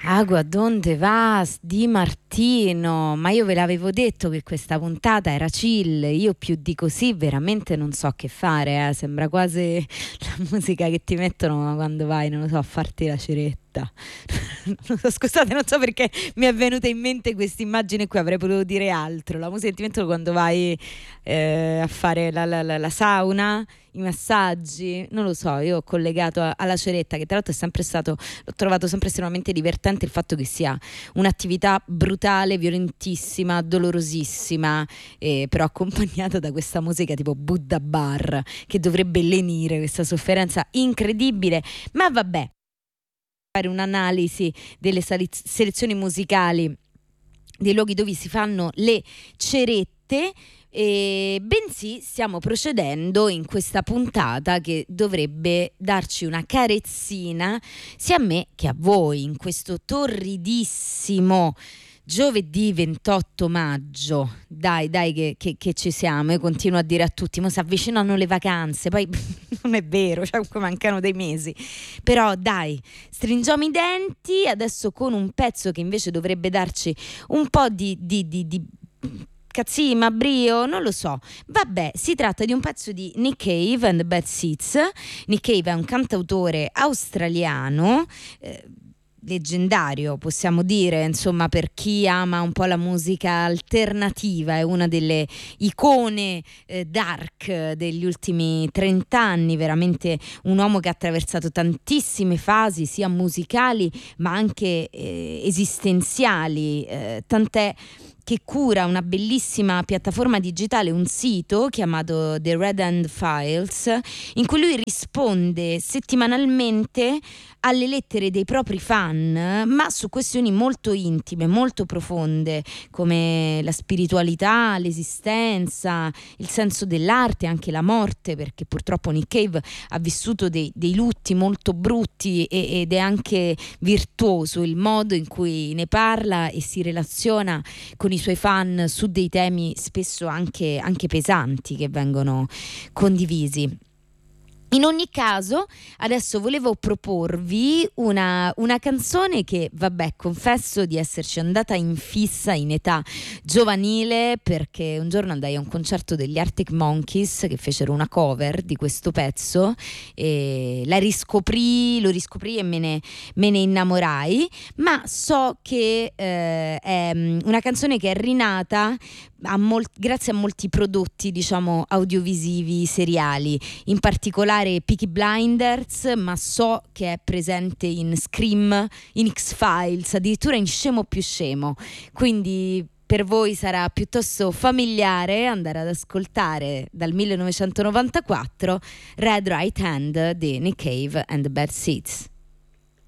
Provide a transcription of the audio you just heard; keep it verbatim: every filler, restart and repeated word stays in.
Agua donde vas di Martino, ma io ve l'avevo detto che questa puntata era chill, io più di così veramente non so che fare, eh. Sembra quasi la musica che ti mettono quando vai, non lo so, a farti la ceretta. Non so, scusate, non so perché mi è venuta in mente questa immagine qui, avrei potuto dire altro. La musica che ti mettono quando vai eh, a fare la, la, la, la sauna, i massaggi, non lo so, io ho collegato a, alla ceretta, che tra l'altro è sempre stato, l'ho trovato sempre estremamente divertente il fatto che sia un'attività brutale, violentissima, dolorosissima, eh, però accompagnata da questa musica tipo Buddha Bar, che dovrebbe lenire questa sofferenza incredibile. Ma vabbè, fare un'analisi delle sali- selezioni musicali dei luoghi dove si fanno le cerette, e bensì stiamo procedendo in questa puntata che dovrebbe darci una carezzina sia a me che a voi in questo torridissimo giovedì ventotto maggio. Dai, dai che, che, che ci siamo. Io continuo a dire a tutti, ma si avvicinano le vacanze, poi non è vero, cioè mancano dei mesi, però dai, stringiamo i denti adesso con un pezzo che invece dovrebbe darci un po' di, di, di, di cazzima, brio, non lo so. Vabbè, si tratta di un pezzo di Nick Cave and the Bad Seeds. Nick Cave è un cantautore australiano, eh, leggendario, possiamo dire, insomma, per chi ama un po' la musica alternativa, è una delle icone eh, dark degli ultimi trent'anni, veramente un uomo che ha attraversato tantissime fasi, sia musicali ma anche eh, esistenziali, eh, tant'è che cura una bellissima piattaforma digitale, un sito chiamato The Red Hand Files, in cui lui risponde settimanalmente alle lettere dei propri fan, ma su questioni molto intime, molto profonde, come la spiritualità, l'esistenza, il senso dell'arte, anche la morte, perché purtroppo Nick Cave ha vissuto dei, dei lutti molto brutti e, ed è anche virtuoso il modo in cui ne parla e si relaziona con i suoi fan su dei temi spesso anche, anche pesanti che vengono condivisi. In ogni caso, adesso volevo proporvi una, una canzone che, vabbè, confesso di esserci andata in fissa in età giovanile, perché un giorno andai a un concerto degli Arctic Monkeys che fecero una cover di questo pezzo e la riscoprì, lo riscoprì e me ne, me ne innamorai, ma so che eh, è una canzone che è rinata a mol- grazie a molti prodotti, diciamo, audiovisivi, seriali, in particolare Peaky Blinders, ma so che è presente in Scream, in X-Files, addirittura in Scemo più scemo, quindi per voi sarà piuttosto familiare andare ad ascoltare dal millenovecentonovantaquattro Red Right Hand di Nick Cave and the Bad Seeds.